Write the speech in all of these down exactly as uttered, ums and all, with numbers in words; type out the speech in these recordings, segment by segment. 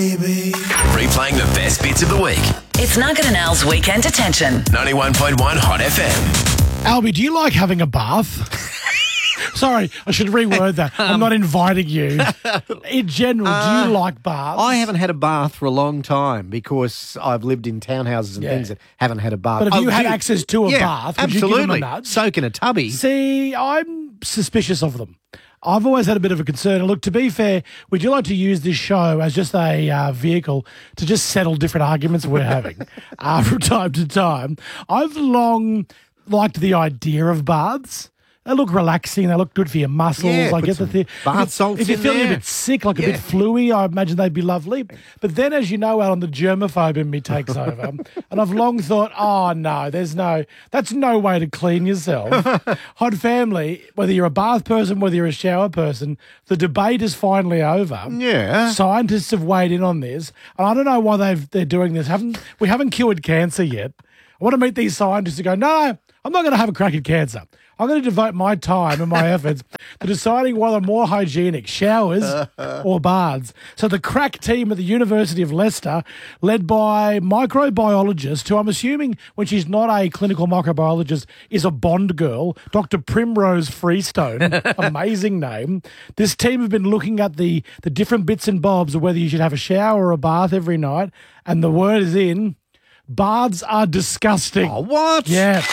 Replaying the best bits of the week. It's Nugget and Al's Weekend Detention. ninety-one point one Hot F M. Albie, do you like having a bath? Sorry, I should reword that. I'm not inviting you. In general, Uh, do you like baths? I haven't had a bath for a long time because I've lived in townhouses and Yeah. things that haven't had a bath. But if Oh, you had do- access to a yeah, bath, would absolutely. you give them a nudge? Soak in a tubby. See, I'm suspicious of them. I've always had a bit of a concern. And look, to be fair, we do like to use this show as just a uh, vehicle to just settle different arguments we're having uh, from time to time. I've long liked the idea of baths. They look relaxing. They look good for your muscles. Yeah, I put get the some thing. bath If- salts If you're in feeling there. a bit sick, like a Yeah. bit fluey, I imagine they'd be lovely. But then, as you know, Alan, the germaphobe in me takes over, and I've long thought, oh no, there's no, that's no way to clean yourself. Hot family, whether you're a bath person, whether you're a shower person, the debate is finally over. Yeah. Scientists have weighed in on this, and I don't know why they've they're doing this. Haven't we haven't cured cancer yet? I want to meet these scientists who go, no, I'm not going to have a crack at cancer. I'm going to devote my time and my efforts to deciding whether more hygienic, showers or baths. So the crack team at the University of Leicester, led by microbiologist, who I'm assuming when she's not a clinical microbiologist is a Bond girl, Doctor Primrose Freestone, amazing name. This team have been looking at the, the different bits and bobs of whether you should have a shower or a bath every night, and the word is in, baths are disgusting. Oh, what? Yeah.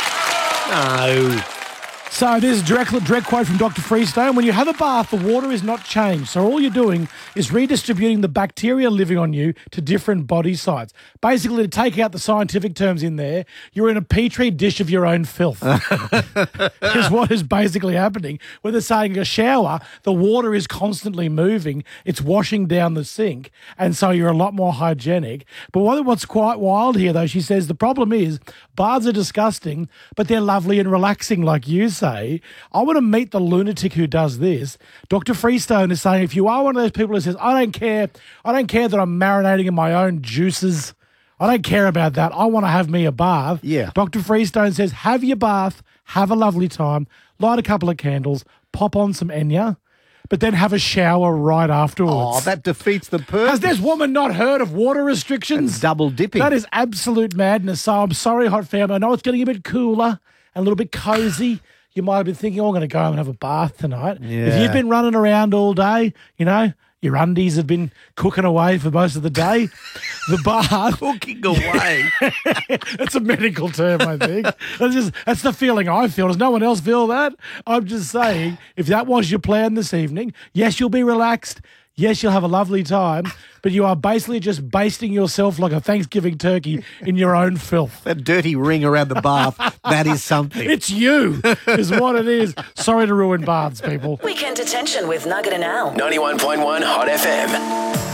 No. So this is a direct, direct quote from Doctor Freestone. When you have a bath, the water is not changed. So all you're doing is redistributing the bacteria living on you to different body sites. Basically, to take out the scientific terms in there, you're in a petri dish of your own filth. Is what is basically happening. When they're saying a shower, the water is constantly moving. It's washing down the sink. And so you're a lot more hygienic. But what, what's quite wild here, though, she says the problem is baths are disgusting, but they're lovely and relaxing like you say. I want to meet the lunatic who does this. Doctor Freestone is saying if you are one of those people who says, I don't care, I don't care that I'm marinating in my own juices. I don't care about that. I want to have me a bath. Yeah. Doctor Freestone says, have your bath, have a lovely time, light a couple of candles, pop on some Enya, but then have a shower right afterwards. Oh, that defeats the purpose. Has this woman not heard of water restrictions? That's double dipping. That is absolute madness. So I'm sorry, Hot Family. I know it's getting a bit cooler and a little bit cozy. You might have been thinking, oh, I'm going to go home and have a bath tonight. If Yeah. you've been running around all day, you know, your undies have been cooking away for most of the day, the bath... Cooking away. That's a medical term, I think. That's just that's the feeling I feel. Does no one else feel that? I'm just saying, if that was your plan this evening, yes, you'll be relaxed. Yes, you'll have a lovely time, but you are basically just basting yourself like a Thanksgiving turkey in your own filth. That dirty ring around the bath, that is something. It's you, is what it is. Sorry to ruin baths, people. Weekend Detention with Nugget and Al. ninety-one point one Hot F M.